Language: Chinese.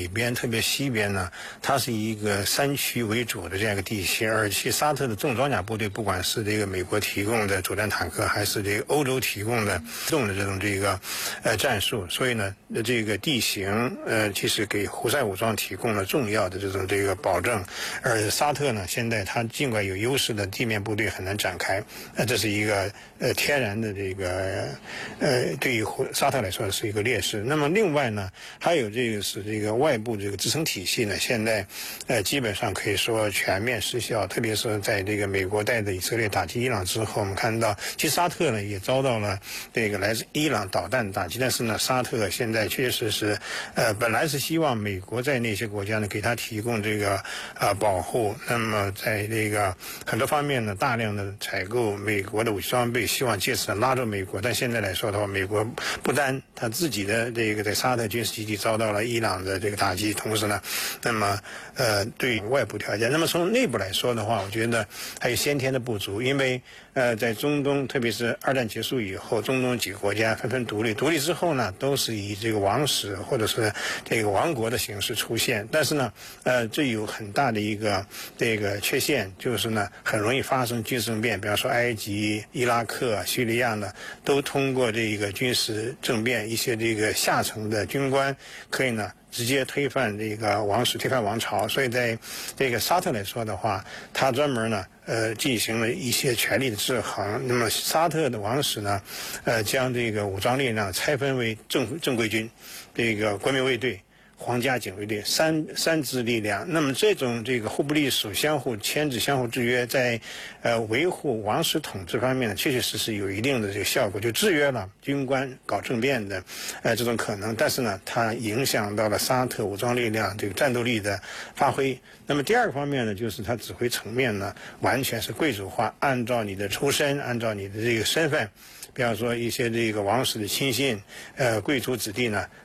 边，特别西边呢，它是以一个山区为主的这样一个地形，而且沙特的重装甲部队，不管是这个美国提供的主战坦克，还是这个欧洲提供的重的这个战术，所以呢，这个地形其实给胡塞武装提供了重要的这个保证。而沙特呢，现在它尽管有优势的地面部队很难展开，这是一个天然的这个对于沙特来说是一个劣势。那么另外呢，还有这个外部这个支撑体系呢，现在基本上可以说全面失效。特别是在这个美国带着以色列打击伊朗之后，我们看到其实沙特呢也遭到了这个来自伊朗导弹打击，但是呢，沙特现在确实是本来是希望美国在那些国家呢给他提供这个保护，那么在这个很多方面呢大量的采购美国的武器装备，希望借此拉着美国。但现在来说的话，美国不单他自己的这个在沙特军事基地遭到了伊朗的这个打击，同时呢，那么对外部条件，那么从内部来说的话，我觉得还有先天的不足，因为在中东，特别是二战结束以后，中东几个国家纷纷独立，独立之后呢，都是以这个王室或者是这个王国的形式出现，但是呢，这有很大的一个这个缺陷，就是呢，很容易发生军事政变，比方说埃及、伊拉克、叙利亚呢，都通过这个军事政变，一些这个下层的军官可以呢直接推翻这个王室，推翻王朝。所以在这个沙特来说的话，他专门呢进行了一些权力的制衡。那么沙特的王室呢将这个武装力量拆分为正规军、这个国民卫队、皇家警卫队三支力量。那么这种这个互不隶属、相互牵制、相互制约，在维护王室统治方面呢，确确实实有一定的这个效果，就制约了军官搞政变的这种可能。但是呢，它影响到了沙特武装力量这个战斗力的发挥。那么第二个方面呢，就是它指挥层面呢，完全是贵族化，按照你的出身，按照你的这个身份。比方说一些这个王室的亲信，贵族子弟呢，